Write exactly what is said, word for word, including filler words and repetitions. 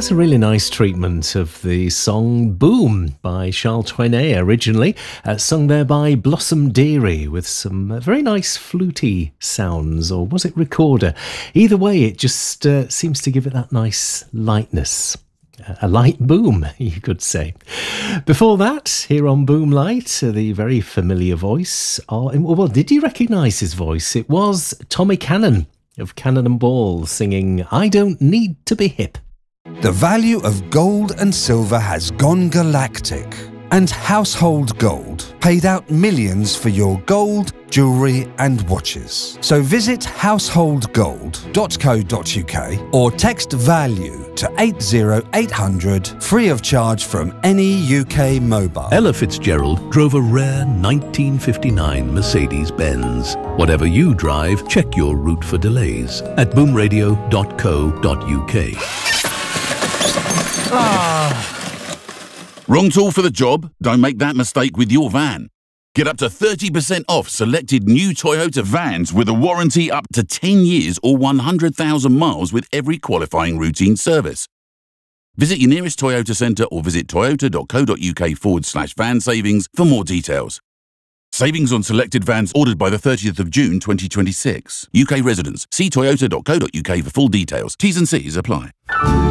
That's a really nice treatment of the song Boom by Charles Trenet originally, uh, sung there by Blossom Dearie with some uh, very nice fluty sounds, or was it recorder? Either way, it just uh, seems to give it that nice lightness. A light boom, you could say. Before that, here on Boomlight, the very familiar voice. Of, well, did you recognise his voice? It was Tommy Cannon of Cannon and Ball singing I Don't Need to Be Hip. The value of gold and silver has gone galactic, and Household Gold paid out millions for your gold, jewellery and watches. So visit household gold dot co dot uk or text VALUE to eight zero eight hundred free of charge from any U K mobile. Ella Fitzgerald drove a rare nineteen fifty-nine Mercedes-Benz. Whatever you drive, check your route for delays at boom radio dot co dot uk. Ah. Wrong tool for the job? Don't make that mistake with your van. Get up to thirty percent off selected new Toyota vans with a warranty up to ten years or one hundred thousand miles with every qualifying routine service. Visit your nearest Toyota centre or visit toyota dot co dot uk forward slash van savings for more details. Savings on selected vans ordered by the thirtieth of June twenty twenty-six. U K residents, see toyota dot co dot uk for full details. T's and C's apply.